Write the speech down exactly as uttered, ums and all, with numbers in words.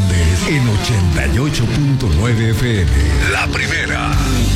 Fernández en ochenta y ocho punto nueve F M. La primera.